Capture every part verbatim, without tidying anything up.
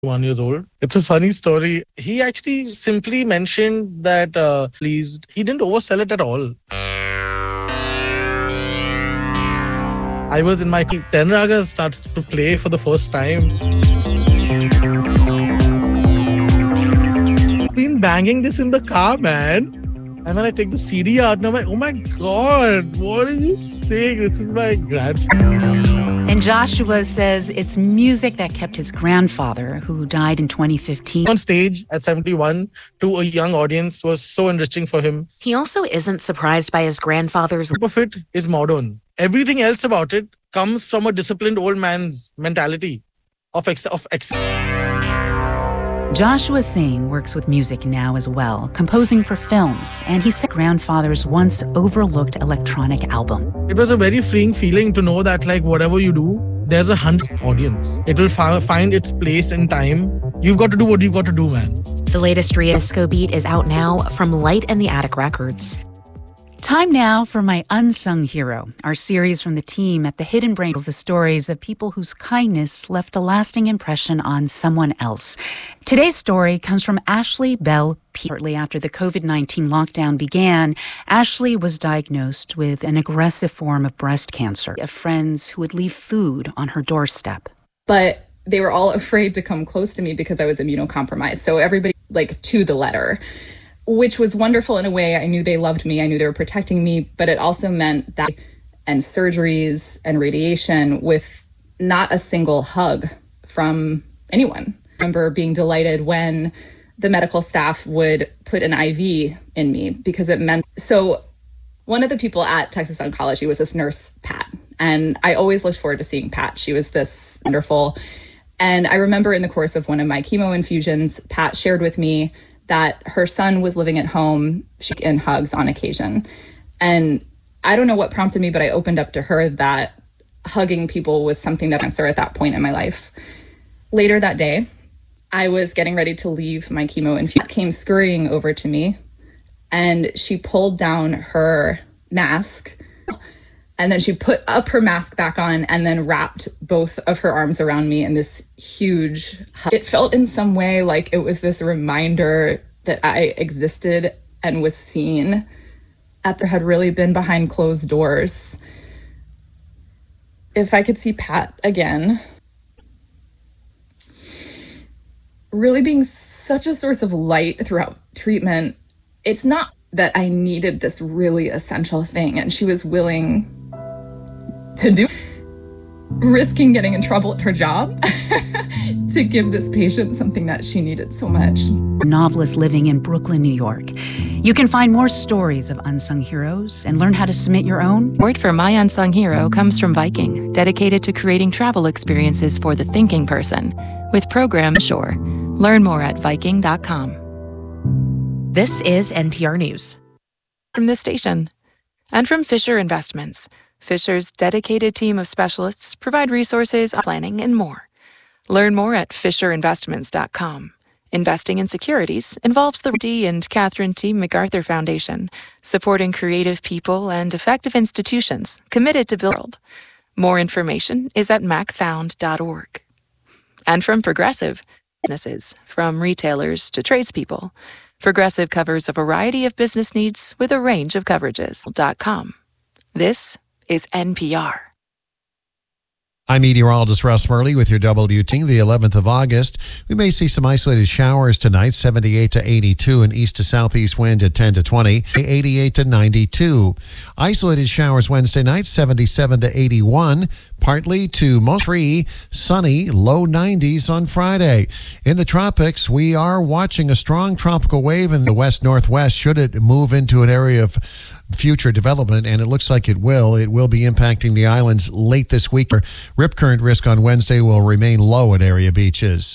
One years old. It's a funny story. He actually simply mentioned that uh, please, he didn't oversell it at all. I was in my ten Raga starts to play for the first time. Been banging this in the car, man. And when I take the C D out, and I'm like, oh my God, what are you saying? This is my grandfather. And Joshua says it's music that kept his grandfather, who died in twenty fifteen. On stage at seventy-one to a young audience was so enriching for him. He also isn't surprised by his grandfather's... Some of it is modern. Everything else about it comes from a disciplined old man's mentality of ex- of ex- Joshua Singh works with music now as well, composing for films, and he said grandfather's once overlooked electronic album. It was a very freeing feeling to know that like whatever you do, there's a hundred audience. It will fi- find its place in time. You've got to do what you've got to do, man. The latest Disco Beat is out now from Light and the Attic Records. Time now for My Unsung Hero, our series from the team at The Hidden Brain tells the stories of people whose kindness left a lasting impression on someone else. Today's story comes from Ashley Bell. Shortly after the covid nineteen lockdown began, Ashley was diagnosed with an aggressive form of breast cancer. Of friends who would leave food on her doorstep. But they were all afraid to come close to me because I was immunocompromised. So everybody, like, to the letter. Which was wonderful in a way. I knew they loved me. I knew they were protecting me, but it also meant that and surgeries and radiation with not a single hug from anyone. I remember being delighted when the medical staff would put an I V in me because it meant... So one of the people at Texas Oncology was this nurse, Pat, and I always looked forward to seeing Pat. She was this wonderful. And I remember in the course of one of my chemo infusions, Pat shared with me that her son was living at home in hugs on occasion. And I don't know what prompted me, but I opened up to her that hugging people was something that I answered at that point in my life. Later that day, I was getting ready to leave my chemo infusion. Came scurrying over to me and she pulled down her mask and then she put up her mask back on and then wrapped both of her arms around me in this huge hug. It felt in some way like it was this reminder that I existed and was seen. After had really been behind closed doors. If I could see Pat again, really being such a source of light throughout treatment. It's not that I needed this really essential thing and she was willing to do, risking getting in trouble at her job to give this patient something that she needed so much. Novelist living in Brooklyn, New York. You can find more stories of unsung heroes and learn how to submit your own. Word for My Unsung Hero comes from Viking, dedicated to creating travel experiences for the thinking person, with program Shore. Learn more at Viking dot com. This is N P R News. From this station, and from Fisher Investments. Fisher's dedicated team of specialists provide resources, planning, and more. Learn more at Fisher Investments dot com. Investing in securities involves the D and Catherine T. MacArthur Foundation, supporting creative people and effective institutions committed to build. More information is at mac found dot org. And from Progressive, businesses, from retailers to tradespeople. Progressive covers a variety of business needs with a range of coverages. .com. This is N P R. I'm meteorologist Russ Murley with your W T. The eleventh of August. We may see some isolated showers tonight, seventy-eight to eighty-two, and east to southeast wind at ten to twenty, eighty-eight to ninety-two. Isolated showers Wednesday night, seventy-seven to eighty-one, partly to most free, sunny, low nineties on Friday. In the tropics, we are watching a strong tropical wave in the west-northwest. Should it move into an area of future development, and it looks like it will. It will be impacting the islands late this week. Rip current risk on Wednesday will remain low at area beaches.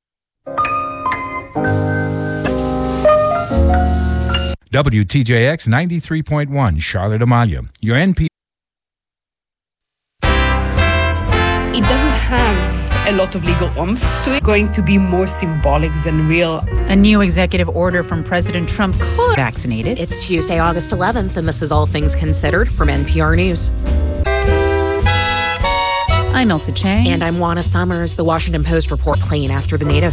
W T J X ninety-three point one, Charlotte Amalia. Your N P. It doesn't have a lot of legal oomph to it. Going to be more symbolic than real. A new executive order from President Trump could vaccinated. It's Tuesday, August eleventh, and this is All Things Considered from N P R News. I'm Elsa Chang. And I'm Juana Summers. The Washington Post report plane after the NATO